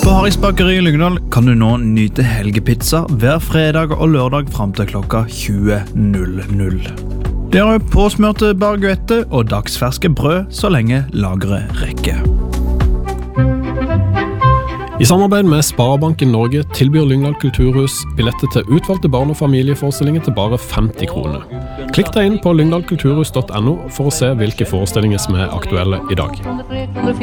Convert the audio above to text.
På Harrys bakeri i Lyngdal kan du nå nyte helgepizza hver fredag og lørdag frem til klokka 20.00. Det er påsmørte baguette og dagsferske brød så lenge lageret rekker. I samarbeid med Sparebanken Norge tilbyr Lyngdal Kulturhus billetter til utvalgte barn- og familieforestillinger til bare 50 kroner. Klikk deg inn på lyngdalkulturhus.no for å se hvilke forestillinger som er aktuelle i dag.